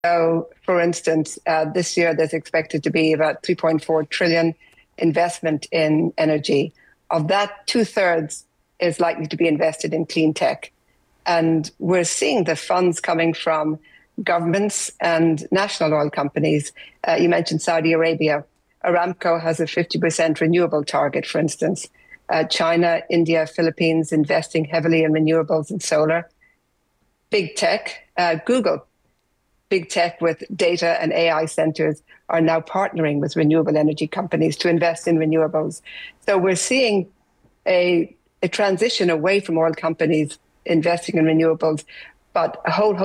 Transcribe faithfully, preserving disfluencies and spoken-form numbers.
So, for instance, uh, this year there's expected to be about three point four trillion investment in energy. Of that, two thirds is likely to be invested in clean tech. And we're seeing the funds coming from governments and national oil companies. Uh, you mentioned Saudi Arabia. Aramco has a fifty percent renewable target, for instance. Uh, China, India, Philippines investing heavily in renewables and solar. Big tech, uh, Google, big tech with data and A I centers are now partnering with renewable energy companies to invest in renewables. So we're seeing a, a transition away from oil companies investing in renewables, but a whole